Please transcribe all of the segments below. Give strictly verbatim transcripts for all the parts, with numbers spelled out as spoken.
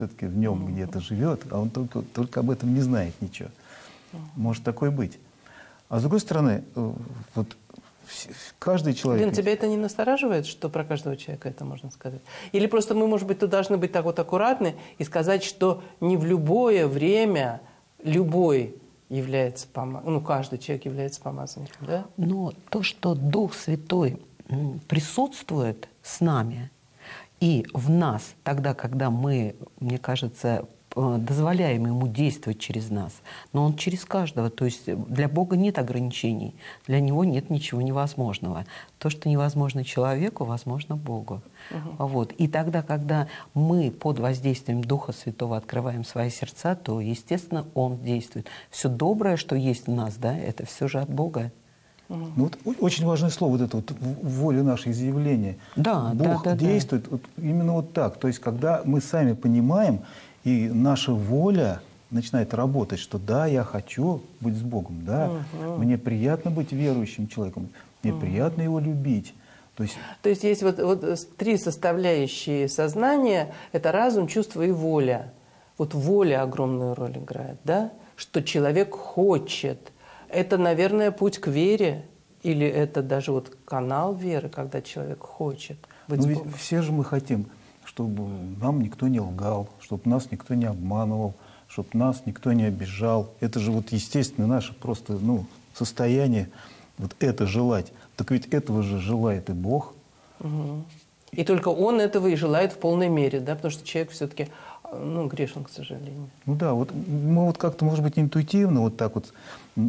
все-таки в нем mm-hmm. где-то живет, а он только, только об этом не знает ничего. Mm-hmm. Может такое быть. А с другой стороны, вот каждый человек... Лен, тебя это не настораживает, что про каждого человека это можно сказать? Или просто мы, может быть, тут должны быть так вот аккуратны и сказать, что не в любое время любой является помазанником, ну, каждый человек является помазанником, да? Но то, что Дух Святой присутствует с нами и в нас, тогда, когда мы, мне кажется, дозволяем Ему действовать через нас, но Он через каждого. То есть для Бога нет ограничений, для Него нет ничего невозможного. То, что невозможно человеку, возможно Богу. Угу. Вот. И тогда, когда мы под воздействием Духа Святого открываем свои сердца, то, естественно, Он действует. Все доброе, что есть в нас, да, это все же от Бога. Ну, вот очень важное слово, вот это вот воля нашей изъявления. Да, Бог да, да, действует да. Вот именно вот так. То есть, когда мы сами понимаем, и наша воля начинает работать, что да, я хочу быть с Богом, да, угу. мне приятно быть верующим человеком, мне угу. приятно Его любить. То есть, То есть есть вот, вот три составляющие сознания – это разум, чувство и воля. Вот воля огромную роль играет, да? Что человек хочет. Это, наверное, путь к вере, или это даже вот канал веры, когда человек хочет быть ну, с ведь Богом. все же мы хотим, чтобы нам никто не лгал, чтобы нас никто не обманывал, чтобы нас никто не обижал. Это же вот естественно наше просто ну, состояние, вот это желать. Так ведь этого же желает и Бог. Угу. И только Он этого и желает в полной мере, да, потому что человек все-таки ну, грешен, к сожалению. Ну да, вот мы вот как-то, может быть, интуитивно вот так вот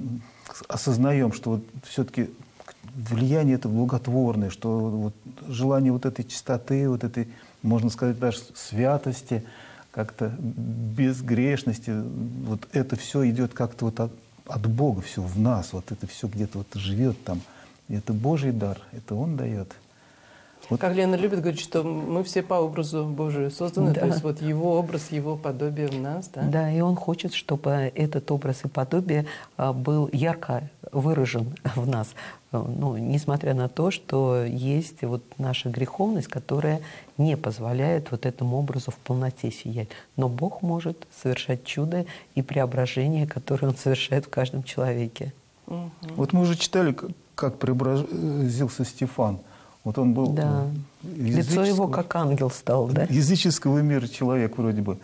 осознаем, что вот все-таки влияние это благотворное, что вот желание вот этой чистоты, вот этой, можно сказать, даже святости, как-то безгрешности, вот это все идет как-то вот от, от Бога, все в нас, вот это все где-то вот живет там. И это Божий дар, это Он дает. Вот. Как Лена любит говорить, что мы все по образу Божию созданы, да. то есть вот Его образ, Его подобие в нас, да? Да, и Он хочет, чтобы этот образ и подобие был ярко выражен в нас. Ну, несмотря на то, что есть вот наша греховность, которая не позволяет вот этому образу в полноте сиять. Но Бог может совершать чудо и преображение, которое Он совершает в каждом человеке. Угу. Вот мы уже читали, как преобразился Стефан. Вот он был да. Лицо его как ангел стал, да? Языческого мира человек вроде бы,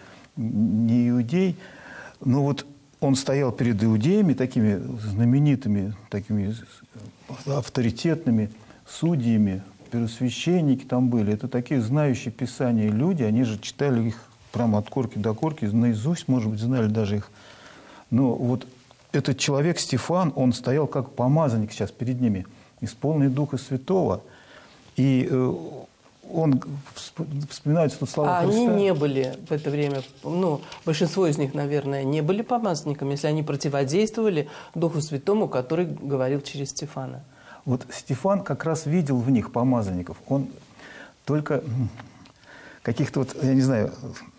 не иудей, но вот он стоял перед иудеями, такими знаменитыми, такими авторитетными судьями, первосвященники там были. Это такие знающие Писания люди, они же читали их прямо от корки до корки, наизусть, может быть, знали даже их. Но вот этот человек Стефан, он стоял как помазанник сейчас перед ними, исполненный Духа Святого. И он вспоминает тут слова а Христа. Они не были в это время, ну, большинство из них, наверное, не были помазанниками, если они противодействовали Духу Святому, который говорил через Стефана. Вот Стефан как раз видел в них помазанников. Он только каких-то вот, я не знаю,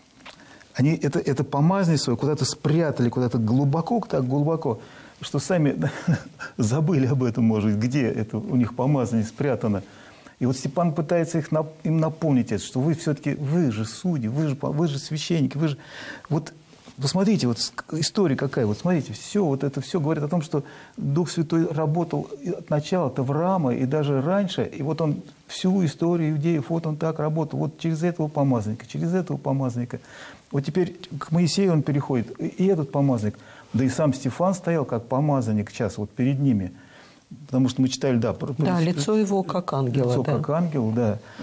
они это, это помазание свое куда-то спрятали, куда-то глубоко, так глубоко, что сами забыли об этом, может быть, где это у них помазание спрятано. И вот Стефан пытается их, им напомнить это, что вы все-таки, вы же судьи, вы же, вы же священники, вы же... Вот посмотрите, вот история какая, вот смотрите, все, вот это все говорит о том, что Дух Святой работал от начала, от Авраама и даже раньше, и вот он всю историю иудеев, вот он так работал, вот через этого помазанника, через этого помазанника. Вот теперь к Моисею он переходит, и этот помазанник, да и сам Стефан стоял как помазанник сейчас вот перед ними. Потому что мы читали, да... Да, лицо его как ангела. Лицо да. как ангел, да. Угу.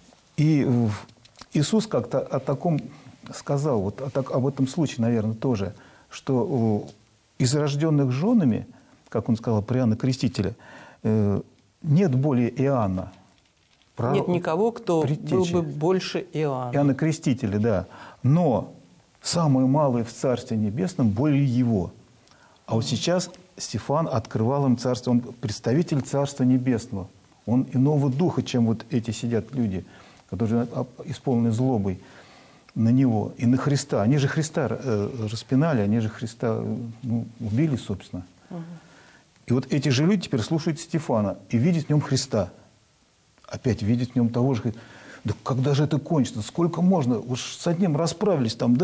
И Иисус как-то о таком сказал, вот о так, об этом случае, наверное, тоже, что из рожденных женами, как он сказал про Иоанна Крестителя, нет более Иоанна. Прав... Нет никого, кто предтечи. Был бы больше Иоанна. Иоанна Крестителя, да. Но самое малое в Царстве Небесном более его. А вот сейчас... Стефан открывал им царство, он представитель Царства Небесного. Он иного духа, чем вот эти сидят люди, которые исполнены злобой на него и на Христа. Они же Христа э, распинали, они же Христа ну, убили, собственно. Угу. И вот эти же люди теперь слушают Стефана и видят в нем Христа. Опять видят в нем того же Христа. Да когда же это кончится? Сколько можно? Уж с одним расправились там, да?